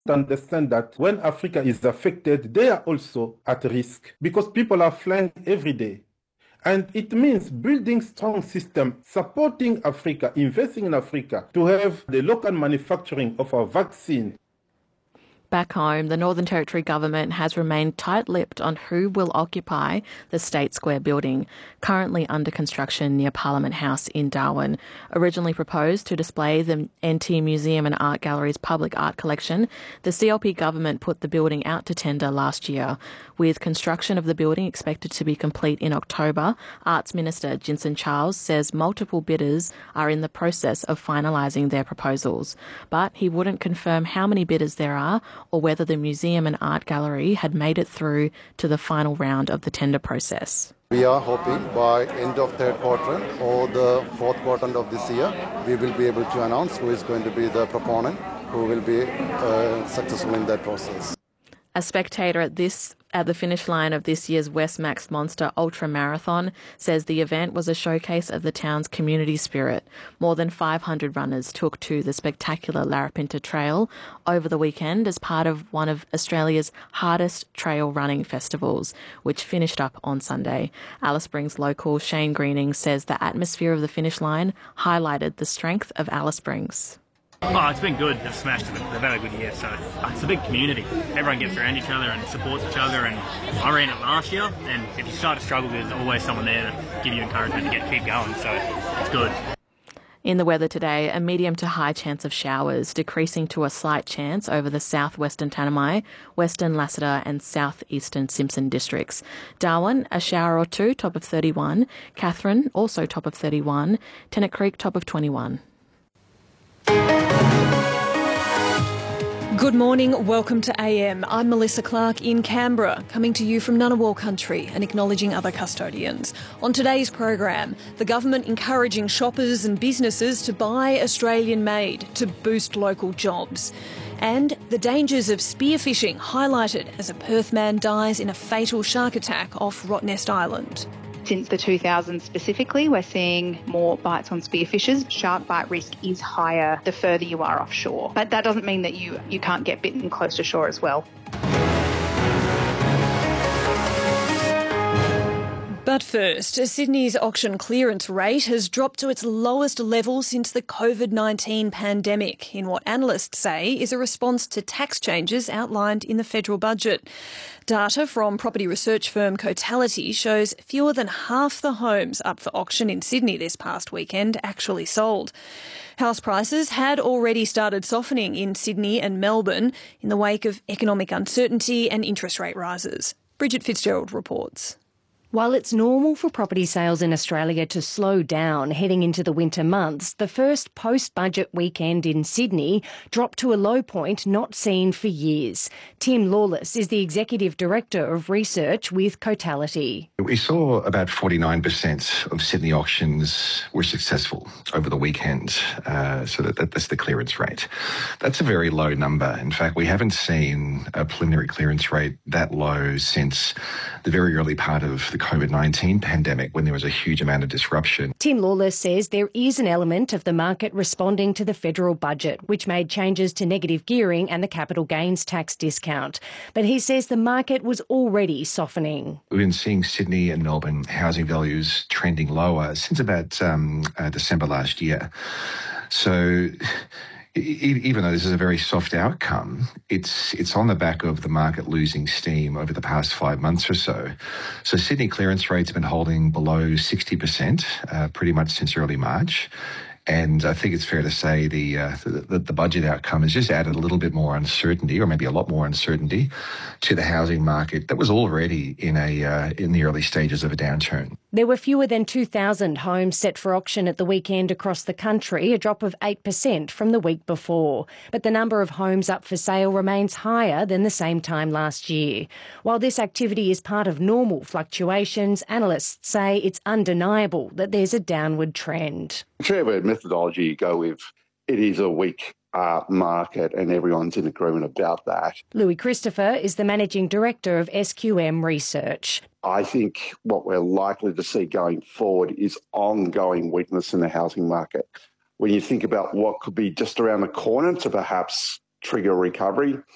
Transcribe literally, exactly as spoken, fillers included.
understand that when Africa is affected, they are also at risk because people are flying every day. And it means building strong system, supporting Africa, investing in Africa to have the local manufacturing of our vaccine. Back home, the Northern Territory government has remained tight-lipped on who will occupy the State Square building, currently under construction near Parliament House in Darwin. Originally proposed to display the N T Museum and Art Gallery's public art collection, the C L P government put the building out to tender last year. With construction of the building expected to be complete in October, Arts Minister Jinson Charles says multiple bidders are in the process of finalising their proposals. But he wouldn't confirm how many bidders there are or whether the museum and art gallery had made it through to the final round of the tender process. We are hoping by end of third quarter or the fourth quarter of this year, we will be able to announce who is going to be the proponent, who will be uh, successful in that process. A spectator at this at the finish line of this year's Westmax Monster Ultra Marathon says the event was a showcase of the town's community spirit. More than five hundred runners took to the spectacular Larapinta Trail over the weekend as part of one of Australia's hardest trail running festivals, which finished up on Sunday. Alice Springs local Shane Greening says the atmosphere of the finish line highlighted the strength of Alice Springs. Oh, it's been good. They've smashed it. They've had a good year. So it's a big community. Everyone gets around each other and supports each other. And I ran it last year, and if you start to struggle, there's always someone there to give you encouragement to get keep going. So it's good. In the weather today, a medium to high chance of showers, decreasing to a slight chance over the southwestern Tanami, western Lassiter and southeastern Simpson districts. Darwin, a shower or two, top of thirty-one. Katherine, also top of thirty-one. Tennant Creek, top of twenty-one. Good morning, welcome to A M. I'm Melissa Clark in Canberra, coming to you from Ngunnawal country and acknowledging other custodians. On today's program, the government encouraging shoppers and businesses to buy Australian-made to boost local jobs. And the dangers of spearfishing highlighted as a Perth man dies in a fatal shark attack off Rottnest Island. Since the two thousands specifically, we're seeing more bites on spearfishers. Shark bite risk is higher the further you are offshore. But that doesn't mean that you, you can't get bitten close to shore as well. But first, Sydney's auction clearance rate has dropped to its lowest level since the COVID nineteen pandemic, in what analysts say is a response to tax changes outlined in the federal budget. Data from property research firm Cotality shows fewer than half the homes up for auction in Sydney this past weekend actually sold. House prices had already started softening in Sydney and Melbourne in the wake of economic uncertainty and interest rate rises. Bridget Fitzgerald reports. While it's normal for property sales in Australia to slow down heading into the winter months, the first post-budget weekend in Sydney dropped to a low point not seen for years. Tim Lawless is the Executive Director of Research with Cotality. We saw about forty-nine percent of Sydney auctions were successful over the weekend, uh, so that, that's the clearance rate. That's a very low number. In fact, we haven't seen a preliminary clearance rate that low since the very early part of the COVID nineteen pandemic, when there was a huge amount of disruption. Tim Lawless says there is an element of the market responding to the federal budget, which made changes to negative gearing and the capital gains tax discount. But he says the market was already softening. We've been seeing Sydney and Melbourne housing values trending lower since about um, uh, December last year. So even though this is a very soft outcome, it's it's on the back of the market losing steam over the past five months or so. So Sydney clearance rates have been holding below sixty percent uh, pretty much since early March. And I think it's fair to say the, uh, the the budget outcome has just added a little bit more uncertainty, or maybe a lot more uncertainty, to the housing market that was already in a uh, in the early stages of a downturn. There were fewer than two thousand homes set for auction at the weekend across the country, a drop of eight percent from the week before. But the number of homes up for sale remains higher than the same time last year. While this activity is part of normal fluctuations, analysts say it's undeniable that there's a downward trend. Whichever methodology you go with, it is a weak uh, market and everyone's in agreement about that. Louis Christopher is the Managing Director of S Q M Research. I think what we're likely to see going forward is ongoing weakness in the housing market. When you think about what could be just around the corner to perhaps trigger recovery,